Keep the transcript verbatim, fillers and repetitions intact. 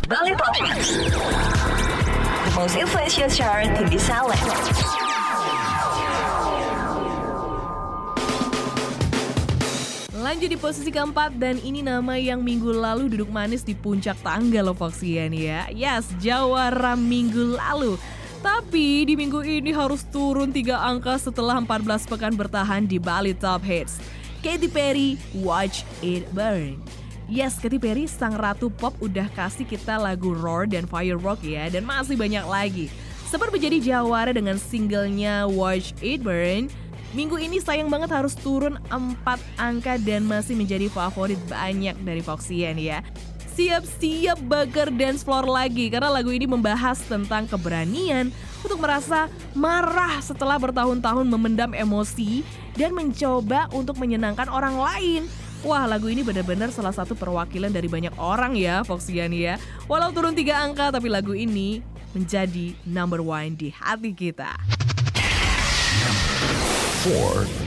Bali Top Hits, the most influential chart in the Salad. Lanjut di posisi keempat, dan ini nama yang minggu lalu duduk manis di puncak tangga loh Foxian ya. Yes, Jawara minggu lalu. Tapi di minggu ini harus turun tiga angka setelah empat belas pekan bertahan di Bali Top Hits. Katy Perry, Watch It Burn. Yes, Katy Perry sang ratu pop udah kasih kita lagu Roar dan Firework ya, dan masih banyak lagi. Sempat menjadi jawara dengan singlenya Watch It Burn. Minggu ini sayang banget harus turun empat angka dan masih menjadi favorit banyak dari Foxian ya. Siap-siap bakar dance floor lagi karena lagu ini membahas tentang keberanian untuk merasa marah setelah bertahun-tahun memendam emosi dan mencoba untuk menyenangkan orang lain. Wah, lagu ini benar-benar salah satu perwakilan dari banyak orang ya Foxian ya. Walau turun tiga angka tapi lagu ini menjadi number one di hati kita. Four.